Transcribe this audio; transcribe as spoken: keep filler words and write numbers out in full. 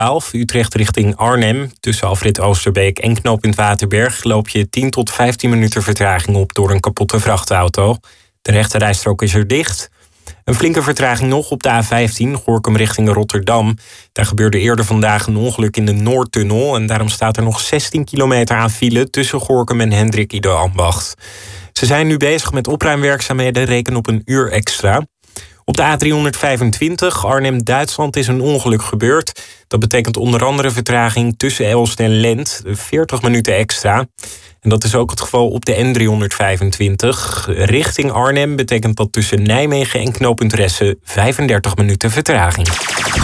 twaalf, Utrecht richting Arnhem. Tussen afrit Oosterbeek en knooppunt Waterberg loop je tien tot vijftien minuten vertraging op door een kapotte vrachtauto. De rechterrijstrook is er dicht. Een flinke vertraging nog op de A vijftien, Gorinchem richting Rotterdam. Daar gebeurde eerder vandaag een ongeluk in de Noordtunnel en daarom staat er nog zestien kilometer aan file tussen Gorinchem en Hendrik Ido Ambacht. Ze zijn nu bezig met opruimwerkzaamheden, reken op een uur extra. Op de A driehonderdvijfentwintig, Arnhem-Duitsland, is een ongeluk gebeurd. Dat betekent onder andere vertraging tussen Elst en Lent, veertig minuten extra. En dat is ook het geval op de N driehonderdvijfentwintig. Richting Arnhem betekent dat tussen Nijmegen en knooppunt Ressen vijfendertig minuten vertraging.